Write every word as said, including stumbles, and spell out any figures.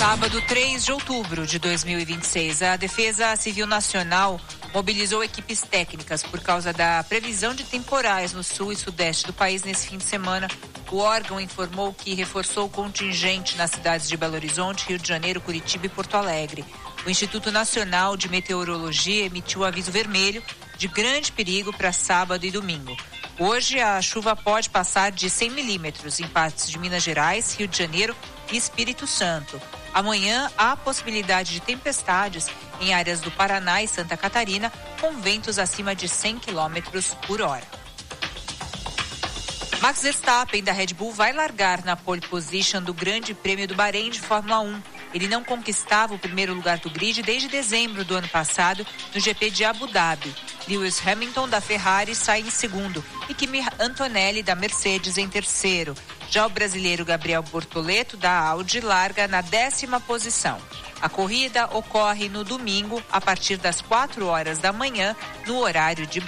Sábado, três de outubro de dois mil e vinte e seis, a Defesa Civil Nacional mobilizou equipes técnicas por causa da previsão de temporais no sul e sudeste do país nesse fim de semana. O órgão informou que reforçou o contingente nas cidades de Belo Horizonte, Rio de Janeiro, Curitiba e Porto Alegre. O Instituto Nacional de Meteorologia emitiu aviso vermelho de grande perigo para sábado e domingo. Hoje, a chuva pode passar de cem milímetros em partes de Minas Gerais, Rio de Janeiro e Espírito Santo. Amanhã, há possibilidade de tempestades em áreas do Paraná e Santa Catarina, com ventos acima de cem quilômetros por hora. Max Verstappen, da Red Bull, vai largar na pole position do Grande Prêmio do Bahrein de Fórmula um. Ele não conquistava o primeiro lugar do grid desde dezembro do ano passado, no G P de Abu Dhabi. Lewis Hamilton, da Ferrari, sai em segundo e Kimi Antonelli, da Mercedes, em terceiro. Já o brasileiro Gabriel Bortoleto, da Audi, larga na décima posição. A corrida ocorre no domingo, a partir das quatro horas da manhã, no horário de